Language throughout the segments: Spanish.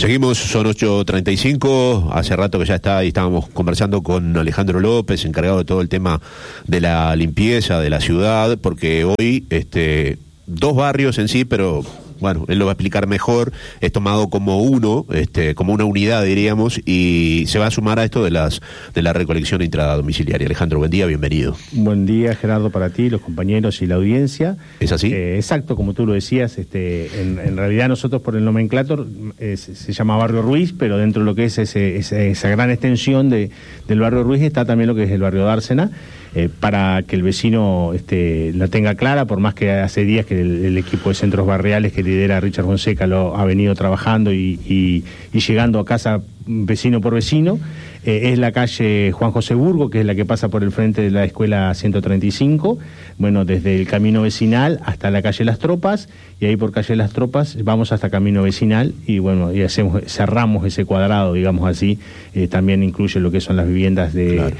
Seguimos, son 8:35, hace rato que ya está y estábamos conversando con Alejandro López, encargado de todo el tema de la limpieza de la ciudad, porque hoy dos barrios en sí, pero bueno, él lo va a explicar mejor, es tomado como uno, como una unidad, diríamos, y se va a sumar a esto de la recolección intradomiciliaria. Alejandro, buen día, bienvenido. Buen día, Gerardo, para ti, los compañeros y la audiencia. ¿Es así? Exacto, como tú lo decías, en realidad nosotros por el nomenclator se llama Barrio Ruiz, pero dentro de lo que es esa gran extensión del Barrio Ruiz está también lo que es el Barrio Dársena, para que el vecino la tenga clara, por más que hace días que el equipo de centros barriales que lidera Richard Fonseca lo ha venido trabajando y llegando a casa vecino por vecino. Es la calle Juan José Burgo, que es la que pasa por el frente de la escuela 135, bueno, desde el camino vecinal hasta la calle Las Tropas, y ahí por calle Las Tropas vamos hasta camino vecinal, y bueno, y cerramos ese cuadrado, digamos así. También incluye lo que son las viviendas de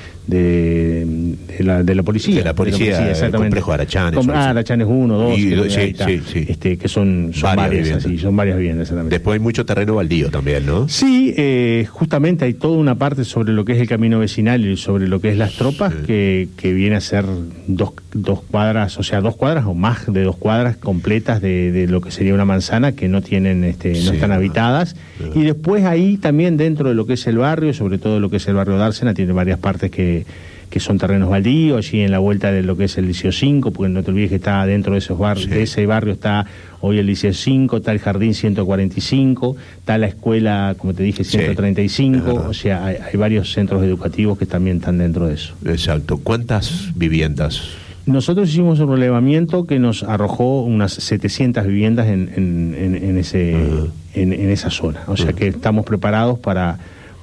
la policía. De la policía, exactamente. El complejo Arachanes. Arachanes 1, 2, sí. Que son varias así, son varias viviendas, exactamente. Después hay mucho terreno baldío también, ¿no? Sí, justamente hay toda una parte sobre lo que es el camino vecinal y sobre lo que es Las Tropas, que viene a ser dos cuadras, o sea, 2 cuadras o más de 2 cuadras completas de lo que sería una manzana, que no tienen, no están habitadas. Y después ahí también dentro de lo que es el barrio, sobre todo lo que es el barrio Dársena, tiene varias partes que son terrenos baldíos, allí en la vuelta de lo que es el Liceo 5, porque no te olvides que está dentro de esos barrios, de ese barrio está hoy el Liceo 5, está el Jardín 145, está la escuela, como te dije, 135, o sea, hay varios centros educativos que también están dentro de eso. Exacto. ¿Cuántas viviendas? Nosotros hicimos un relevamiento que nos arrojó unas 700 viviendas en esa zona, o sea que estamos preparados para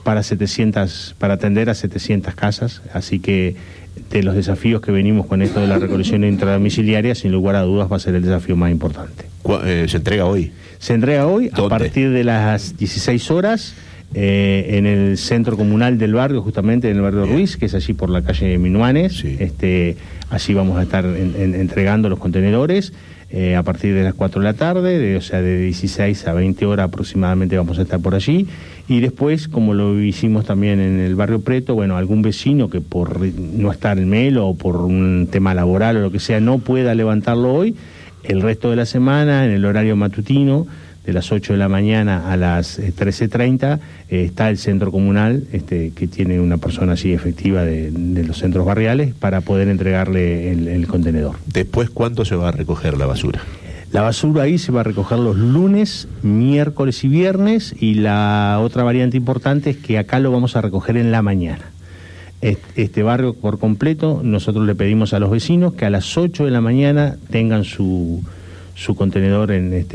atender a 700 casas, así que de los desafíos que venimos con esto de la recolección intradomiciliaria, sin lugar a dudas va a ser el desafío más importante. ¿Se entrega hoy? Se entrega hoy. ¿Dónde? A partir de las 16 horas, en el centro comunal del barrio, justamente en el barrio Ruiz, que es allí por la calle Minuanes. Sí. Allí vamos a estar entregando los contenedores. A partir de las 4 de la tarde, de 16 a 20 horas aproximadamente vamos a estar por allí. Y después, como lo hicimos también en el barrio Preto, bueno, algún vecino que por no estar en Melo o por un tema laboral o lo que sea no pueda levantarlo hoy, el resto de la semana, en el horario matutino, de las 8 de la mañana a las 13:30, está el centro comunal, que tiene una persona así efectiva de los centros barriales para poder entregarle el contenedor. ¿Después cuándo se va a recoger la basura? La basura ahí se va a recoger los lunes, miércoles y viernes, y la otra variante importante es que acá lo vamos a recoger en la mañana. Este barrio por completo, nosotros le pedimos a los vecinos que a las 8 de la mañana tengan su contenedor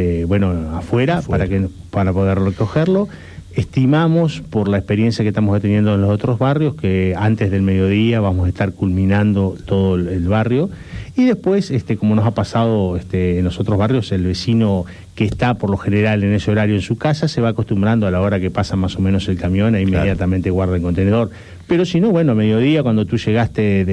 afuera para poder recogerlo. Estimamos, por la experiencia que estamos teniendo en los otros barrios, que antes del mediodía vamos a estar culminando todo el barrio. Y después, como nos ha pasado en los otros barrios, el vecino que está por lo general en ese horario en su casa se va acostumbrando a la hora que pasa más o menos el camión, e inmediatamente guarda el contenedor. Pero si no, bueno, a mediodía, cuando tú llegaste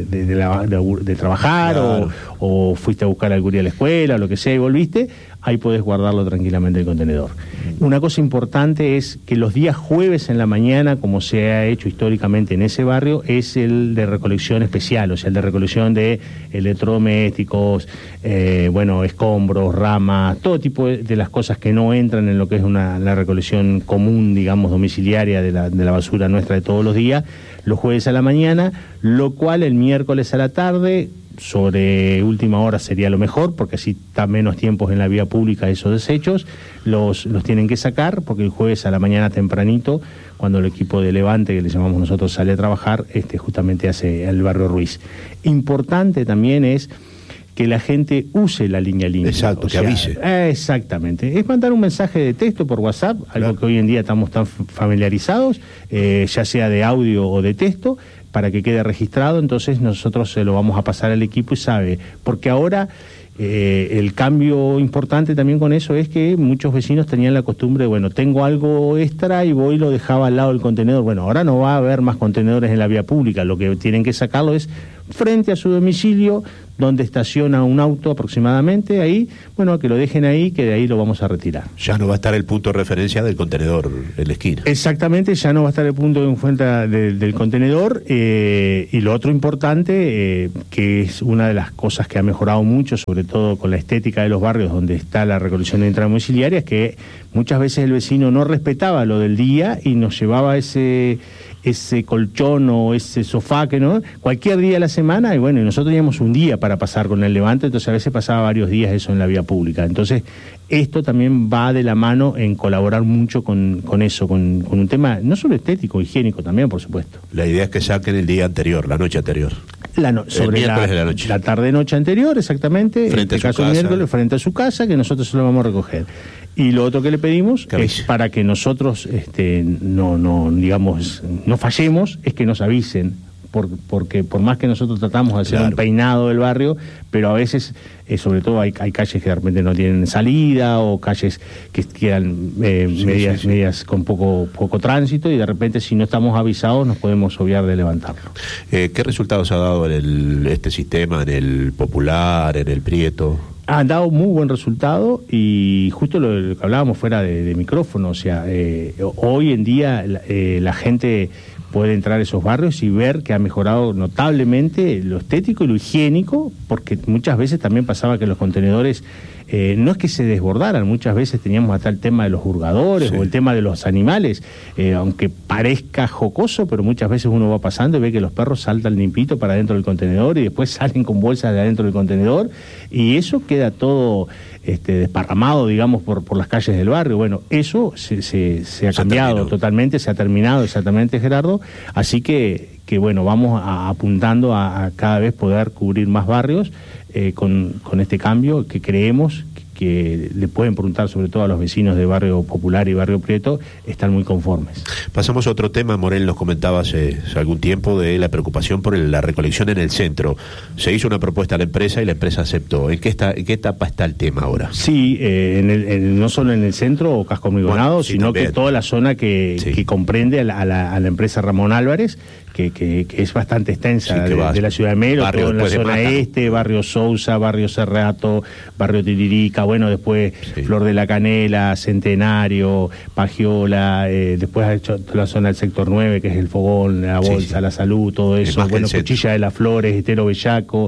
de trabajar, o fuiste a buscar al gurí a la escuela, o lo que sea, y volviste, ahí podés guardarlo tranquilamente el contenedor. Una cosa importante es que los días jueves en la mañana, como se ha hecho históricamente en ese barrio, es el de recolección especial, o sea, el de recolección de electrodomésticos, escombros, ramas, todo tipo de las cosas que no entran en lo que es la recolección común, digamos, domiciliaria de la basura nuestra de todos los días, los jueves a la mañana, lo cual el miércoles a la tarde, sobre última hora sería lo mejor, porque así está menos tiempos en la vía pública esos desechos, los tienen que sacar, porque el jueves a la mañana tempranito, cuando el equipo de levante, que le llamamos nosotros, sale a trabajar, justamente hace el barrio Ruiz. Importante también es que la gente use la línea limpia. Exacto, que avise. Exactamente. Es mandar un mensaje de texto por WhatsApp, algo que hoy en día estamos tan familiarizados, ya sea de audio o de texto, para que quede registrado. Entonces nosotros se lo vamos a pasar al equipo y sabe, porque ahora el cambio importante también con eso es que muchos vecinos tenían la costumbre de, tengo algo extra y voy y lo dejaba al lado del contenedor. Bueno, ahora no va a haber más contenedores en la vía pública, lo que tienen que sacarlo es frente a su domicilio, donde estaciona un auto aproximadamente, ahí, bueno, que lo dejen ahí, que de ahí lo vamos a retirar. Ya no va a estar el punto de referencia del contenedor en la esquina. Exactamente, ya no va a estar el punto de encuentro del contenedor, y lo otro importante, que es una de las cosas que ha mejorado mucho, sobre todo con la estética de los barrios donde está la recolección intradomiciliaria, es que muchas veces el vecino no respetaba lo del día y nos llevaba ese colchón o ese sofá que no, cualquier día de la semana, y bueno, y nosotros teníamos un día para pasar con el levante, entonces a veces pasaba varios días eso en la vía pública. Entonces, esto también va de la mano en colaborar mucho con eso, con un tema no solo estético, higiénico también, por supuesto. La idea es que saquen el día anterior, la noche anterior. Sobre la tarde-noche anterior, exactamente, frente en este caso miércoles, frente a su casa, que nosotros se lo vamos a recoger. Y lo otro que le pedimos es para que nosotros no fallemos, es que nos avisen, porque por más que nosotros tratamos de hacer un peinado del barrio, pero a veces, sobre todo hay calles que de repente no tienen salida, o calles que quedan medias con poco tránsito, y de repente si no estamos avisados nos podemos obviar de levantarlo. ¿Qué resultados ha dado este sistema en el Popular, en el Prieto? Han dado muy buen resultado, y justo lo que hablábamos fuera de micrófono, o sea, hoy en día la gente puede entrar a esos barrios y ver que ha mejorado notablemente lo estético y lo higiénico, porque muchas veces también pasaba que los contenedores no es que se desbordaran, muchas veces teníamos hasta el tema de los hurgadores, o el tema de los animales, aunque parezca jocoso, pero muchas veces uno va pasando y ve que los perros saltan limpito para adentro del contenedor y después salen con bolsas de adentro del contenedor, y eso queda todo desparramado, digamos, por las calles del barrio. Bueno, eso se ha cambiado totalmente, se ha terminado exactamente, Gerardo, así que bueno, vamos apuntando a cada vez poder cubrir más barrios con este cambio que creemos que le pueden preguntar, sobre todo a los vecinos de Barrio Popular y Barrio Prieto, están muy conformes. Pasamos a otro tema. Morel nos comentaba hace algún tiempo de la preocupación por la recolección en el centro. Se hizo una propuesta a la empresa y la empresa aceptó. ¿En qué etapa está el tema ahora? Sí, no solo en el centro o Casco Hormigonado, sino también que toda la zona que comprende a la empresa Ramón Álvarez, que es bastante extensa, de la ciudad de Melo, todo en la zona este, Barrio Sousa, Barrio Cerrato, Barrio Tiririca, bueno, después Flor de la Canela, Centenario, Pagiola, después ha hecho toda la zona del sector 9, que es el Fogón, la Bolsa, la Salud, todo eso, bueno, Cuchilla de las Flores, Estero Bellaco,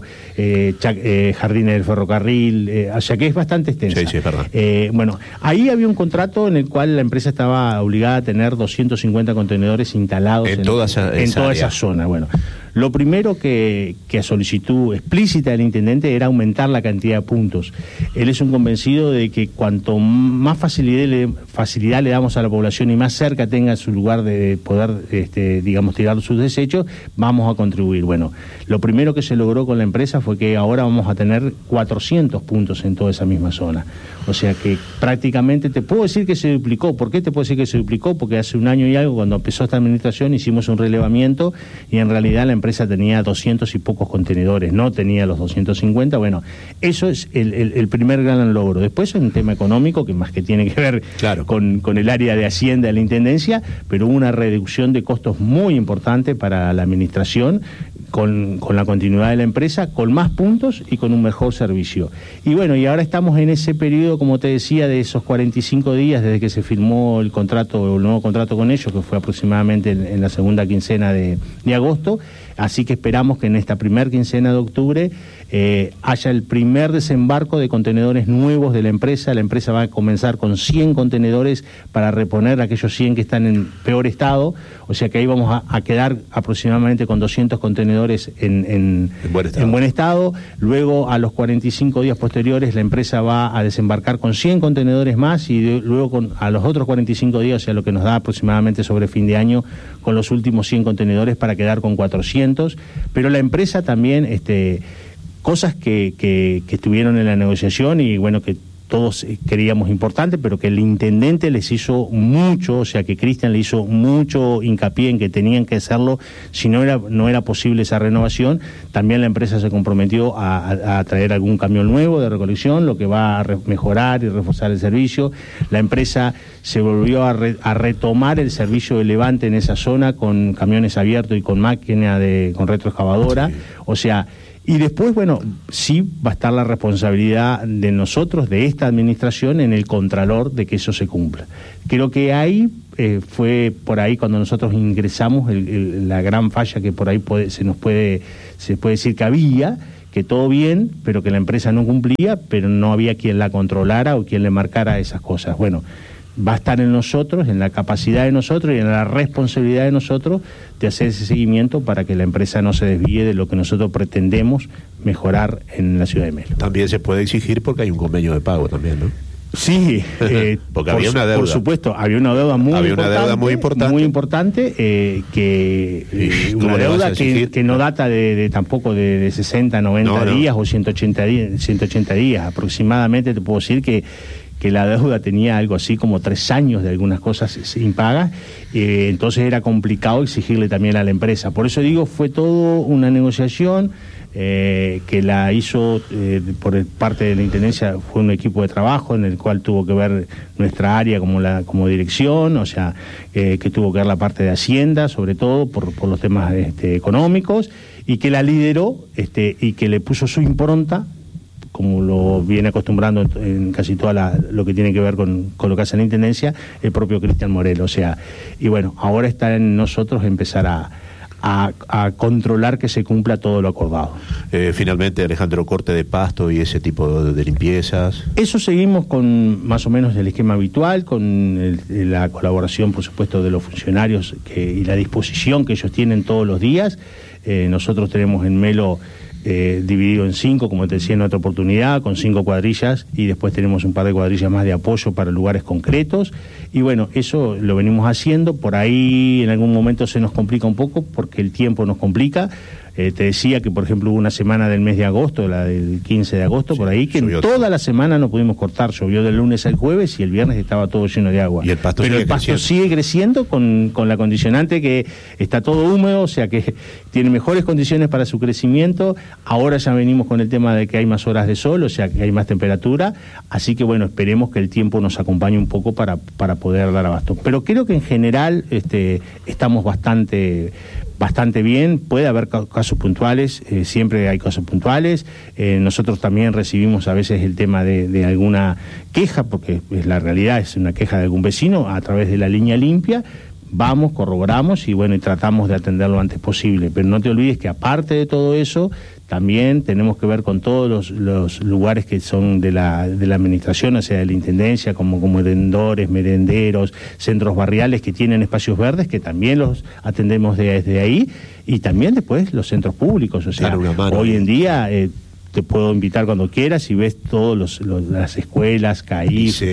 Jardines del Ferrocarril, o sea que es bastante extensa. Sí, es verdad. Bueno, ahí había un contrato en el cual la empresa estaba obligada a tener 250 contenedores instalados en toda esa zona. Bueno, lo primero que a solicitud explícita del intendente era aumentar la cantidad de puntos. Él es un convencido de que cuanto más facilidad le damos a la población y más cerca tenga su lugar de poder, tirar sus desechos, vamos a contribuir. Bueno, lo primero que se logró con la empresa fue que ahora vamos a tener 400 puntos en toda esa misma zona. O sea que prácticamente te puedo decir que se duplicó. ¿Por qué te puedo decir que se duplicó? Porque hace un año y algo, cuando empezó esta administración, hicimos un relevamiento y en realidad la empresa tenía 200 y pocos contenedores, no tenía los 250. Bueno, eso es el primer gran logro. Después hay un tema económico que más que tiene que ver con el área de Hacienda de la Intendencia, pero hubo una reducción de costos muy importante para la administración, con la continuidad de la empresa, con más puntos y con un mejor servicio. Y bueno, y ahora estamos en ese periodo, como te decía, de esos 45 días desde que se firmó el nuevo contrato con ellos, que fue aproximadamente en la segunda quincena de agosto, así que esperamos que en esta primera quincena de octubre haya el primer desembarco de contenedores nuevos de la empresa. La empresa va a comenzar con 100 contenedores para reponer aquellos 100 que están en peor estado, o sea que ahí vamos a quedar aproximadamente con 200 contenedores en buen estado. Luego, a los 45 días posteriores, la empresa va a desembarcar con 100 contenedores más, y luego a los otros 45 días, o sea, lo que nos da aproximadamente sobre fin de año, con los últimos 100 contenedores para quedar con 400. Pero la empresa también, cosas que estuvieron en la negociación, y bueno, que todos creíamos importante, pero que el intendente les hizo mucho, o sea que Cristian le hizo mucho hincapié en que tenían que hacerlo, si no era posible esa renovación. También la empresa se comprometió a traer algún camión nuevo de recolección, lo que va a mejorar y reforzar el servicio. La empresa se volvió a retomar el servicio de levante en esa zona con camiones abiertos y con máquina con retroexcavadora, sí. O sea, y después, bueno, sí va a estar la responsabilidad de nosotros, de esta administración, en el contralor de que eso se cumpla. Creo que ahí fue por ahí cuando nosotros ingresamos la gran falla que por ahí se puede decir que había, que todo bien, pero que la empresa no cumplía, pero no había quien la controlara o quien le marcara esas cosas. Bueno, va a estar en nosotros, en la capacidad de nosotros y en la responsabilidad de nosotros de hacer ese seguimiento para que la empresa no se desvíe de lo que nosotros pretendemos mejorar en la ciudad de Melo. También se puede exigir porque hay un convenio de pago también, ¿no? Sí, porque había una deuda. Por supuesto, había una deuda muy importante, una deuda que no data tampoco de 60, 90 días o 180 días aproximadamente. Te puedo decir que la deuda tenía algo así como 3 años de algunas cosas impagas, entonces era complicado exigirle también a la empresa. Por eso digo, fue todo una negociación que la hizo por parte de la Intendencia, fue un equipo de trabajo en el cual tuvo que ver nuestra área como dirección, o sea, que tuvo que ver la parte de Hacienda, sobre todo por los temas económicos, y que la lideró y que le puso su impronta, como lo viene acostumbrando en casi toda lo que tiene que ver con lo que hace la Intendencia, el propio Cristian Morelo. O sea, y bueno, ahora está en nosotros empezar a controlar que se cumpla todo lo acordado. Finalmente, Alejandro, corte de pasto y ese tipo de limpiezas. Eso seguimos con más o menos el esquema habitual, con la colaboración, por supuesto, de los funcionarios y la disposición que ellos tienen todos los días. Nosotros tenemos en Melo dividido en 5, como te decía en otra oportunidad, con 5 cuadrillas, y después tenemos un par de cuadrillas más de apoyo para lugares concretos, y bueno, eso lo venimos haciendo. Por ahí en algún momento se nos complica un poco porque el tiempo nos complica. Te decía que, por ejemplo, hubo una semana del mes de agosto, la del 15 de agosto, sí, por ahí, que toda la semana no pudimos cortar. Llovió del lunes al jueves y el viernes estaba todo lleno de agua. Y el pasto Pero el pasto sigue creciendo con la condicionante que está todo húmedo, o sea que tiene mejores condiciones para su crecimiento. Ahora ya venimos con el tema de que hay más horas de sol, o sea que hay más temperatura. Así que bueno, esperemos que el tiempo nos acompañe un poco para poder dar abasto. Pero creo que en general estamos bastante bien. Puede haber casos puntuales, siempre hay casos puntuales. Nosotros también recibimos a veces el tema de alguna queja, porque la realidad es una queja de algún vecino a través de la línea limpia. Vamos, corroboramos y bueno, y tratamos de atenderlo lo antes posible. Pero no te olvides que aparte de todo eso, también tenemos que ver con todos los lugares que son de la administración, o sea, de la Intendencia, como merenderos, centros barriales que tienen espacios verdes, que también los atendemos desde ahí, y también después los centros públicos. O sea, hoy en día te puedo invitar cuando quieras y ves todas las escuelas, CAIF,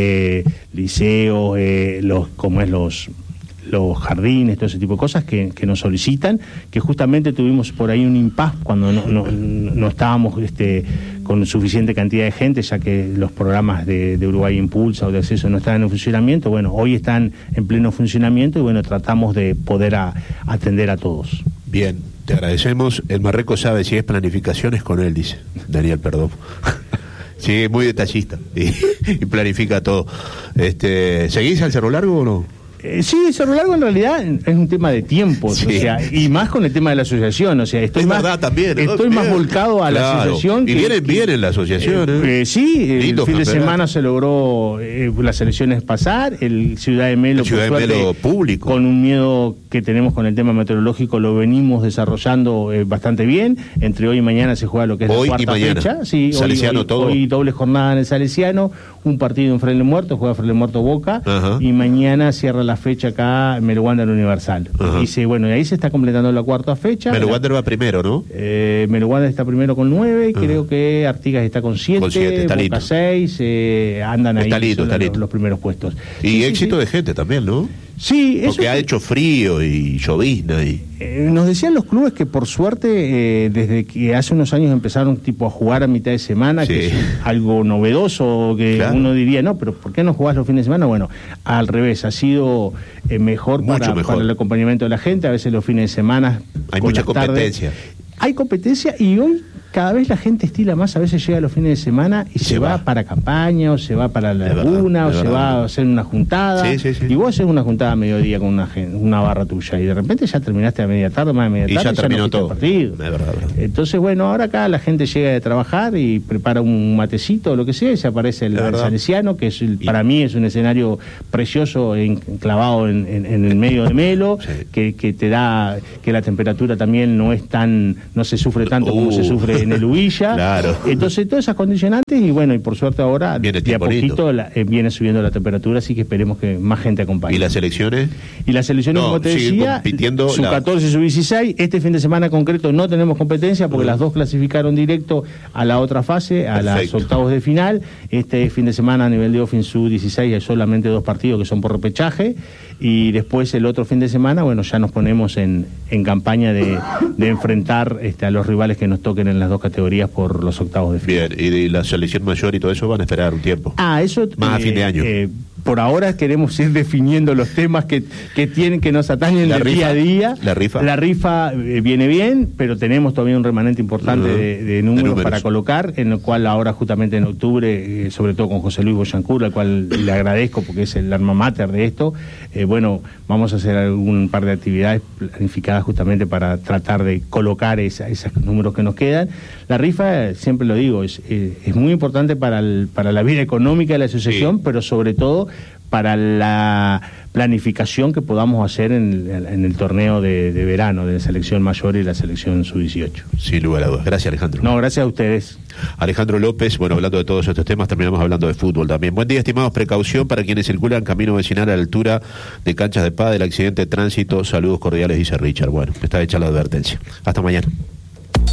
liceos, los jardines, todo ese tipo de cosas que nos solicitan, que justamente tuvimos por ahí un impasse cuando no estábamos con suficiente cantidad de gente, ya que los programas de Uruguay Impulsa o de acceso no estaban en funcionamiento. Bueno, hoy están en pleno funcionamiento y bueno, tratamos de poder atender a todos. Bien, te agradecemos. El Marreco sabe si es planificaciones con él, dice Daniel Perdón. Sí, muy detallista y planifica todo. ¿Seguís al Cerro Largo o no? Sí, Cerro Largo en realidad es un tema de tiempo, sí. O sea, y más con el tema de la asociación, o sea, estoy más volcado a la asociación. Y vienen bien en la asociación. Sí, el fin de semana se logró las elecciones pasar, el Ciudad de Melo, público. Con un miedo que tenemos con el tema meteorológico, lo venimos desarrollando bastante bien. Entre hoy y mañana se juega lo que es hoy la cuarta fecha. Sí, Salesiano hoy doble jornada en el Salesiano, un partido en Fraile Muerto, juega Fraile Muerto Boca, y mañana cierra la fecha acá Melo Wander Universal. Y bueno, y ahí se está completando la cuarta fecha. Melo Wander va primero, ¿no? Melo Wander está primero con 9, creo que Artigas está con 7, Boca 6, andan ahí está listo. Los primeros puestos. Y éxito de gente también, ¿no? Sí, eso porque ha hecho frío y llovizna y... Nos decían los clubes que por suerte desde que hace unos años empezaron tipo a jugar a mitad de semana, sí, que es algo novedoso, que claro, uno diría, no, pero ¿por qué no jugás los fines de semana? Bueno, al revés, ha sido mejor para el acompañamiento de la gente. A veces los fines de semana hay mucha competencia. Hay competencia y hoy cada vez la gente estila más, a veces llega los fines de semana y se va para campaña, o se va para la laguna, o se va a hacer una juntada, y vos haces una juntada a mediodía con una barra tuya, y de repente ya terminaste a media tarde, más de media tarde, y ya terminó todo. Partido. Verdad. Entonces, bueno, ahora acá la gente llega de trabajar y prepara un matecito o lo que sea, y se aparece el Salesiano, que es para mí es un escenario precioso, enclavado en el medio de Melo, que te da, que la temperatura también no se sufre tanto como se sufre en el Huilla. Claro. Entonces, todas esas condicionantes, y bueno, y por suerte ahora, viene de a poquito viene subiendo la temperatura, así que esperemos que más gente acompañe. ¿Y las selecciones? Y las selecciones, como te decía, su 14, su 16. Este fin de semana concreto no tenemos competencia porque las dos clasificaron directo a la otra fase, a los octavos de final. Este fin de semana a nivel de Ofin sub-16 hay solamente 2 partidos que son por repechaje, y después el otro fin de semana, bueno, ya nos ponemos en campaña de enfrentar a los rivales que nos toquen en las 2 categorías por los octavos de final. Bien, y la selección mayor y todo eso van a esperar un tiempo. Eso más a fin de año. Por ahora queremos ir definiendo los temas que nos atañen del día a día. La rifa viene bien, pero tenemos todavía un remanente importante de números para colocar, en el cual ahora justamente en octubre, sobre todo con José Luis Boyancur, al cual le agradezco porque es el alma mater de esto, bueno, vamos a hacer un par de actividades planificadas justamente para tratar de colocar esos números que nos quedan. La rifa, siempre lo digo, es muy importante para la vida económica de la asociación, pero sobre todo para la planificación que podamos hacer en el torneo de verano de la selección mayor y la selección sub-18. Sin lugar a dudas. Gracias, Alejandro. No, gracias a ustedes. Alejandro López, bueno, hablando de todos estos temas, terminamos hablando de fútbol también. Buen día, estimados. Precaución para quienes circulan camino vecinal a la altura de canchas de pádel, accidente de tránsito. Saludos cordiales, dice Richard. Bueno, está hecha la advertencia. Hasta mañana.